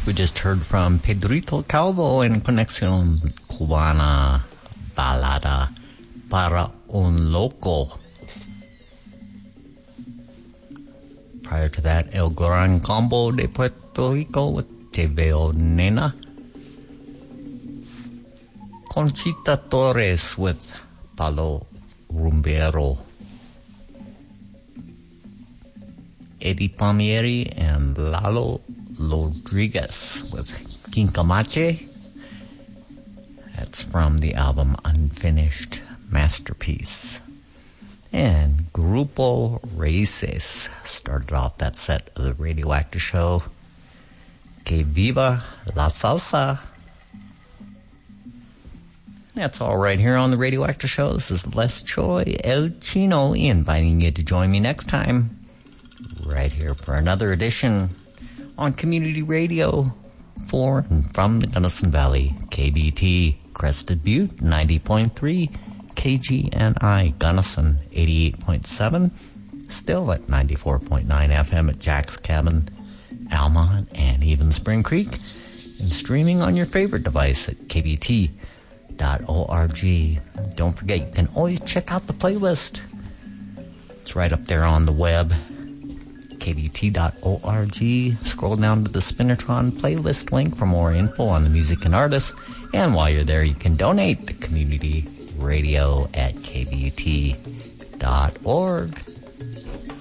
We just heard from Pedrito Calvo en Conexión Cubana, Balada para un Loco. Prior to that, El Gran Combo de Puerto Rico with Te Veo Nena. Conchita Torres with Palo Rumbero. Eddie Palmieri and Lalo Rodriguez with Quincamache. That's from the album Unfinished Masterpiece. And Grupo Raíces started off that set of the Radioactive Show. Que viva la salsa. That's all right here on the Radioactive Show. This is Les Choi, El Chino, inviting you to join me next time right here for another edition on Community Radio for and from the Gunnison Valley. KBT, Crested Butte, 90.3, KGNI, Gunnison, 88.7, still at 94.9 FM at Jack's Cabin, Almont, and even Spring Creek, and streaming on your favorite device at KBT.org. Don't forget, you can always check out the playlist. It's right up there on the web, kbt.org. Scroll down to the Spinnertron playlist link for more info on the music and artists. And while you're there, you can donate to community radio at kbt.org.